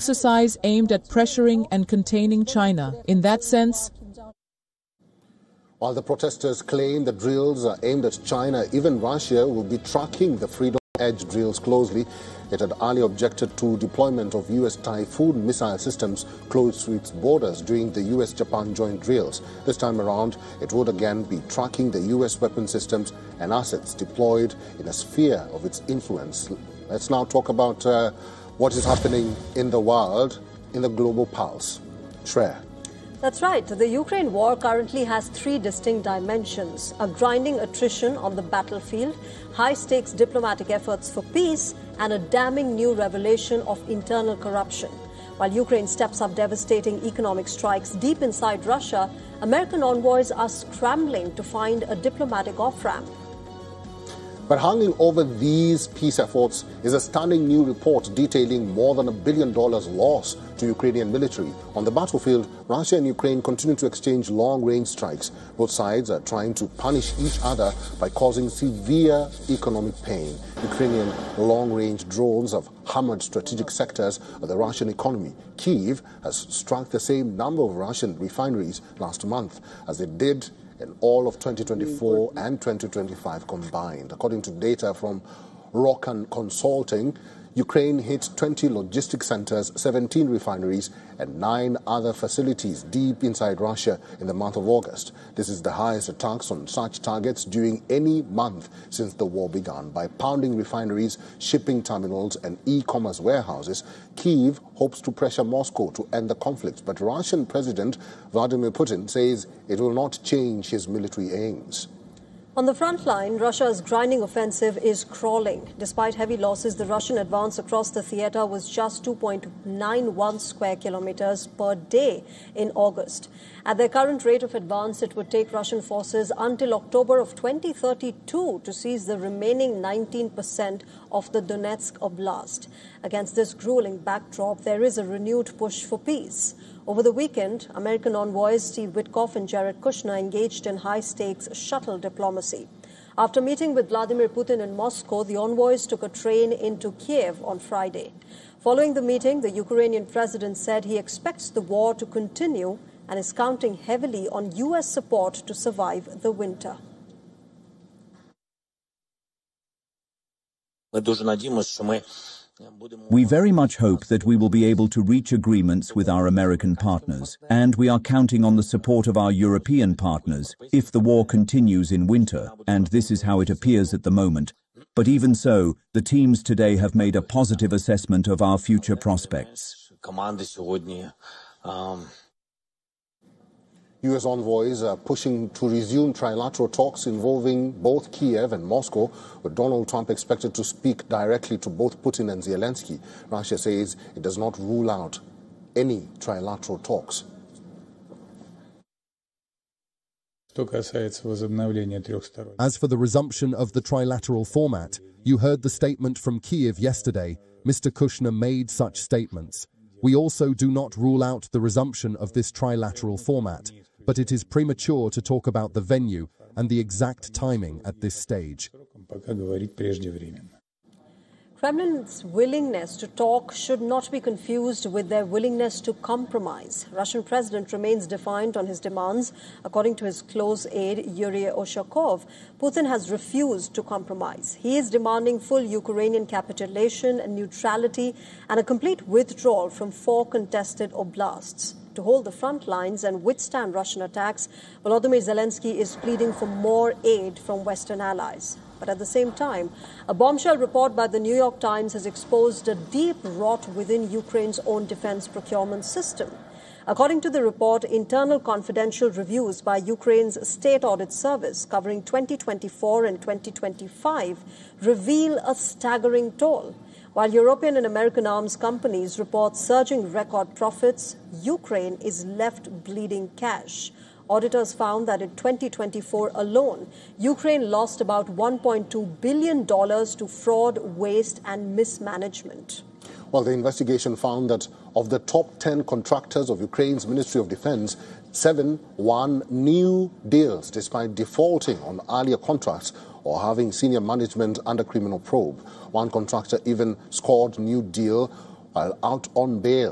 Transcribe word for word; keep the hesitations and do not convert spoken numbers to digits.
exercise aimed at pressuring and containing China. In that sense, while the protesters claim the drills are aimed at China, even Russia will be tracking the Freedom Edge drills closely. It had earlier objected to deployment of U S Typhoon missile systems close to its borders during the U S Japan joint drills. This time around, it would again be tracking the U S weapon systems and assets deployed in a sphere of its influence. Let's now talk about uh, what is happening in the world in the global pulse. Shreya. That's right. The Ukraine war currently has three distinct dimensions: a grinding attrition on the battlefield, high-stakes diplomatic efforts for peace, and a damning new revelation of internal corruption. While Ukraine steps up devastating economic strikes deep inside Russia, American envoys are scrambling to find a diplomatic off-ramp. But hanging over these peace efforts is a stunning new report detailing more than a billion dollars loss to Ukrainian military. On the battlefield, Russia and Ukraine continue to exchange long-range strikes. Both sides are trying to punish each other by causing severe economic pain. Ukrainian long-range drones have hammered strategic sectors of the Russian economy. Kyiv has struck the same number of Russian refineries last month as it did in all of twenty twenty-four and twenty twenty-five combined. According to data from Rokan Consulting, Ukraine hit twenty logistic centers, seventeen refineries, and nine other facilities deep inside Russia in the month of August. This is the highest attacks on such targets during any month since the war began. By pounding refineries, shipping terminals, and e-commerce warehouses, Kyiv hopes to pressure Moscow to end the conflict. But Russian President Vladimir Putin says it will not change his military aims. On the front line, Russia's grinding offensive is crawling. Despite heavy losses, the Russian advance across the theater was just two point nine one square kilometers per day in August. At their current rate of advance, it would take Russian forces until October of twenty thirty-two to seize the remaining nineteen percent of the Donetsk Oblast. Against this grueling backdrop, there is a renewed push for peace. Over the weekend, American envoys Steve Witkoff and Jared Kushner engaged in high-stakes shuttle diplomacy. After meeting with Vladimir Putin in Moscow, the envoys took a train into Kiev on Friday. Following the meeting, the Ukrainian president said he expects the war to continue and is counting heavily on U S support to survive the winter. We very much hope that we will be able to reach agreements with our American partners, and we are counting on the support of our European partners if the war continues in winter, and this is how it appears at the moment. But even so, the teams today have made a positive assessment of our future prospects. U S envoys are pushing to resume trilateral talks involving both Kiev and Moscow, with Donald Trump expected to speak directly to both Putin and Zelensky. Russia says it does not rule out any trilateral talks. As for the resumption of the trilateral format, you heard the statement from Kyiv yesterday. Mister Kushner made such statements. We also do not rule out the resumption of this trilateral format, but it is premature to talk about the venue and the exact timing at this stage. Kremlin's willingness to talk should not be confused with their willingness to compromise. Russian president remains defiant on his demands. According to his close aide, Yuri Oshakov, Putin has refused to compromise. He is demanding full Ukrainian capitulation, neutrality, and a complete withdrawal from four contested oblasts. To hold the front lines and withstand Russian attacks, Volodymyr Zelensky is pleading for more aid from Western allies. But at the same time, a bombshell report by the New York Times has exposed a deep rot within Ukraine's own defense procurement system. According to the report, internal confidential reviews by Ukraine's State Audit Service covering twenty twenty-four and twenty twenty-five reveal a staggering toll. While European and American arms companies report surging record profits, Ukraine is left bleeding cash. Auditors found that in twenty twenty-four alone, Ukraine lost about one point two billion dollars to fraud, waste, and mismanagement. Well, the investigation found that of the top ten contractors of Ukraine's Ministry of Defense, seven won new deals despite defaulting on earlier contracts or having senior management under criminal probe. One contractor even scored new deal while out on bail.